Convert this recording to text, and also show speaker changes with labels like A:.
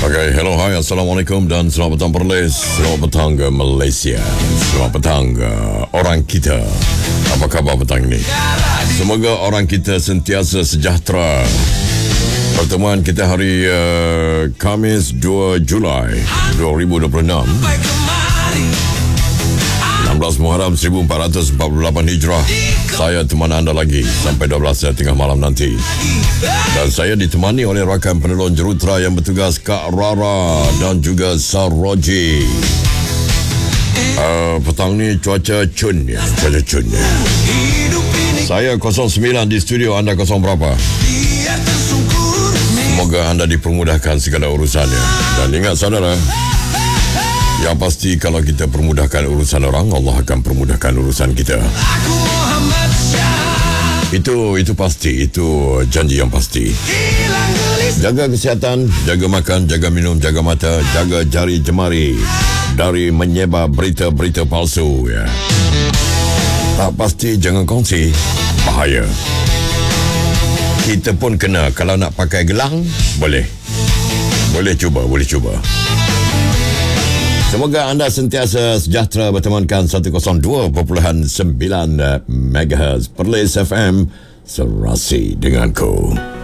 A: Okay, hello, hai, Assalamualaikum dan selamat petang Perlis, selamat petang ke Malaysia, selamat petang ke orang kita. Apa khabar petang ini? Semoga orang kita sentiasa sejahtera. Pertemuan kita hari Khamis 2 Julai 2026, 16 Muharram 1448 Hijrah. Saya teman anda lagi sampai 12 tengah malam nanti. Dan saya ditemani oleh rakan penolong jurutera yang bertugas, Kak Rara dan juga Saroji. Petang ni cuaca cun ya, cuaca cun ya. Saya 09 di studio, anda 0 berapa? Semoga anda dipermudahkan segala urusannya. Dan ingat saudara, yang pasti kalau kita permudahkan urusan orang, Allah akan permudahkan urusan kita. Itu pasti, itu janji yang pasti. Jaga kesihatan, jaga makan, jaga minum, jaga mata, jaga jari jemari dari menyebar berita-berita palsu ya. Tak pasti jangan kongsi, bahaya. Kita pun kena, kalau nak pakai gelang, boleh cuba. Semoga anda sentiasa sejahtera bertemankan 102.9 MHz Perlis FM, serasi denganku.